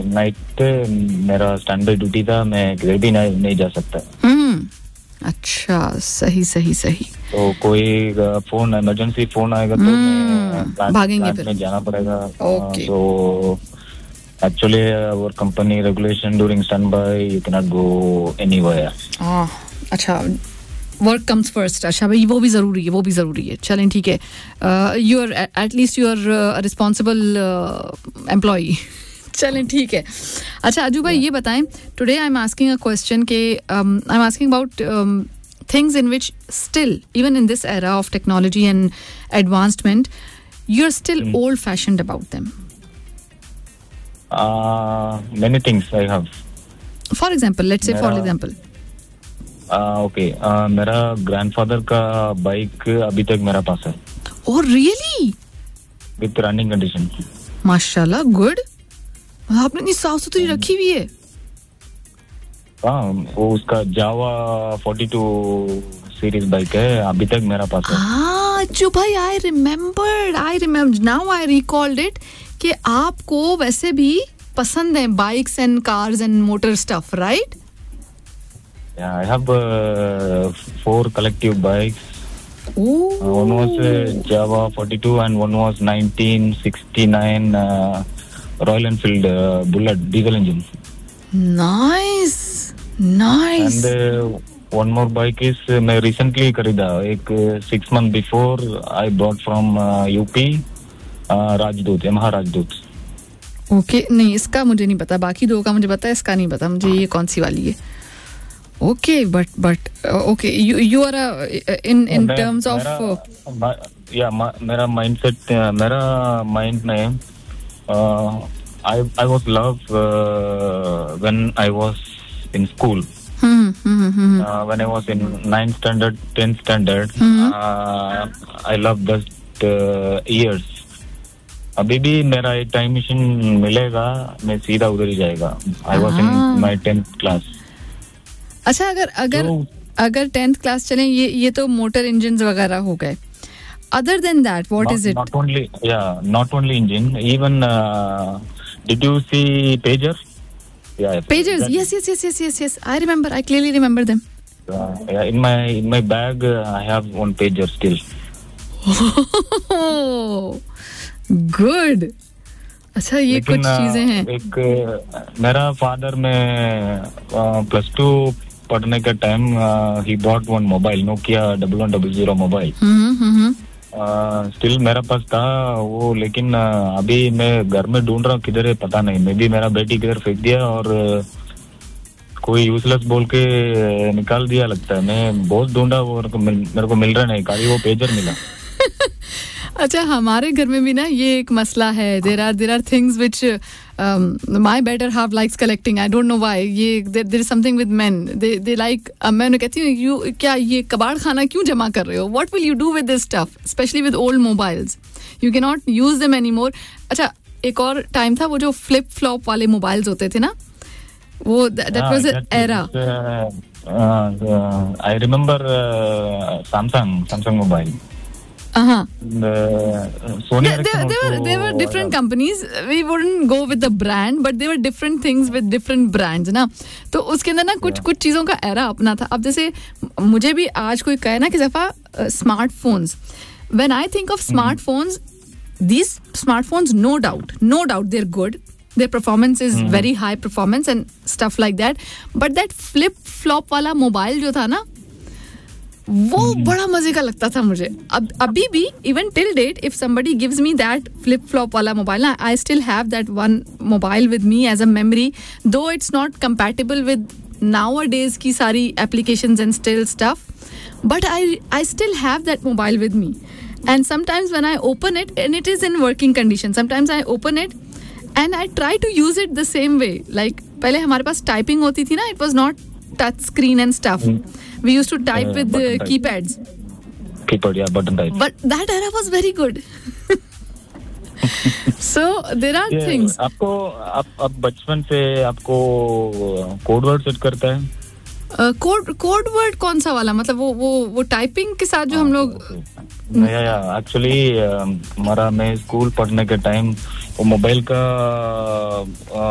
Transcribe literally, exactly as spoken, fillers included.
Night मेरा stand by duty था, मैं किधर भी नहीं, नहीं जा सकता. हम्म, अच्छा, सही सही सही. तो कोई फोन इमरजेंसी फोन आएगा तो मैं भागेंगे फिर, में जाना पड़ेगा. ओके. तो actually our company regulation during standby you cannot go anywhere. ah अच्छा, वर्क कम्स फर्स्ट. अच्छा भाई, वो भी ज़रूरी है, वो भी ज़रूरी है. चलें ठीक है, you are at least you are responsible employee. चलें ठीक है. अच्छा अजू भाई, ये बताएं, today I am asking a question के I am asking about things in which still, even in this era of technology and advancement, you're still mm. old fashioned about them. Uh, many things I have. For example, let's say, mera, for example. Uh, okay. Uh, मेरा grandfather का bike अभी तक मेरा पास है. Oh really? With running condition. माशाल्लाह, good. आपने इतनी साफ सुथरी रखी हुई है. हाँ, वो उसका जावा forty-two सीरीज बाइक है, अभी तक मेरा पास है. हाँ जो भाई, आई remembered I remember now I recalled it कि आपको वैसे भी पसंद है bikes and cars and motor stuff, right? Yeah, I have uh, four collective bikes. Oh. Uh, one was uh, Java forty-two and one was nineteen sixty-nine uh, Royal Enfield uh, Bullet diesel engine. Nice. Nice. And uh, one more bike is uh, मैं recently खरीदा, एक uh, six months before I bought from uh, U P uh, राजदूत, Yamaha राजदूत. Okay okay, नहीं इसका मुझे नहीं पता, बाकी दो का मुझे पता है, इसका नहीं पता मुझे ये कौन सी वाली है. Okay but but okay you you are in in terms of या मेरा माइंडसेट, मेरा माइंड में I I was love uh, when I was in school. Hmm, hmm, hmm. Uh, when I was in ninth standard, tenth standard, hmm. uh, I love that uh, years. अभी भी मेरा एक time machine मिलेगा, मैं सीधा उधर ही जाएगा. I was in my tenth class. अच्छा, अगर अगर so, अगर tenth class चलें, ये ये तो मोटर इंजन्स वगैरह हो गए. Other than that, what not, is it? Not only, yeah, not only engine. Even uh, did you see pager? Yeah, pagers. That, yes, yes, yes, yes, yes, yes. I remember. I clearly remember them. Uh, yeah, in my in my bag, uh, I have one pager still. Oh, good. अच्छा, ये कुछ चीजें हैं. एक मेरा father में plus two पढ़ने के time he bought one mobile, Nokia double one double zero mobile. Still मेरा पास था वो, लेकिन uh, अभी मैं घर में ढूंढ रहा हूँ, किधर है पता नहीं. मे भी मेरा बेटी किधर फेंक दिया और uh, कोई यूजलेस बोल के निकाल दिया लगता है. मैं बहुत ढूंढा, वो मेरे को मिल रहा नहीं, खाली वो पेजर मिला. अच्छा, हमारे घर में भी ना ये एक मसला है. There are there are things which my better half likes collecting. I don't know why. ये there is something with main, they they like. मैं कहती हूँ, यू क्या ये कबाड़ खाना क्यों जमा कर रहे हो? What will you do with this stuff, specially with old mobiles? You can not use them anymore. अच्छा, एक और टाइम था वो जो फ्लिप फ्लॉप वाले मोबाइल्स होते थे ना, वो that was an era. I remember Samsung Samsung mobile. Uh-huh. The, Sony yeah, there, there were there were different uh, companies. We wouldn't go with the brand, but there were different things with different brands, ना. तो उसके अंदर ना कुछ yeah. कुछ चीज़ों का era अपना था. अब जैसे मुझे भी आज कोई कहे ना कि ज़फ़ा smartphones, when I think of smartphones, mm-hmm. these smartphones, no doubt, no doubt, they're good. Their performance is mm-hmm. very high performance and stuff like that. But that flip flop वाला मोबाइल जो था ना, वो hmm. बड़ा मजे का लगता था मुझे. अब अभी भी even till date if somebody gives me that flip flop वाला mobile, I still have that one mobile with me as a memory, दो it's not compatible with nowadays की सारी applications and still stuff, but I I still have that mobile with me. And sometimes when I open it and it is in working condition, sometimes I open it and I try to use it the same way. Like पहले हमारे पास typing होती थी ना, it was not touch screen and stuff. Mm. We used to type uh, with the type. keypads. Keypad, yeah, button type. But that era was very good. So there are yeah, things. आपको आप आप बचपन से आपको code word set करता है? Code code word कौन सा वाला? मतलब वो वो वो टाइपिंग के साथ जो हम लोग. या या एक्चुअली हमारा मैं स्कूल पढ़ने के टाइम वो मोबाइल का